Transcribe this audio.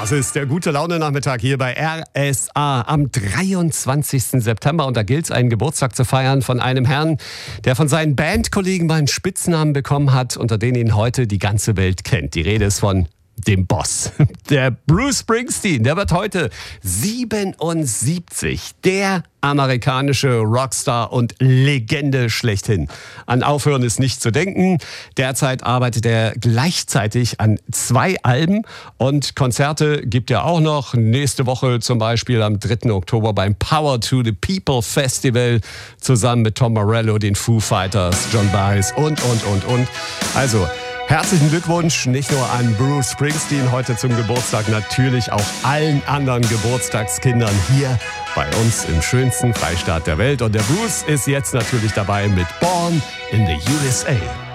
Das ist der Gute-Laune-Nachmittag hier bei RSA am 23. September. Und da gilt es, einen Geburtstag zu feiern von einem Herrn, der von seinen Bandkollegen mal einen Spitznamen bekommen hat, unter den ihn heute die ganze Welt kennt. Die Rede ist von dem Boss. Der Bruce Springsteen, der wird heute 77. Der amerikanische Rockstar und Legende schlechthin. An Aufhören ist nicht zu denken. Derzeit arbeitet er gleichzeitig an 2 Alben und Konzerte gibt er auch noch. Nächste Woche zum Beispiel am 3. Oktober beim Power to the People Festival zusammen mit Tom Morello, den Foo Fighters, John Baez und. Also, herzlichen Glückwunsch nicht nur an Bruce Springsteen heute zum Geburtstag, natürlich auch allen anderen Geburtstagskindern hier bei uns im schönsten Freistaat der Welt. Und der Bruce ist jetzt natürlich dabei mit Born in the USA.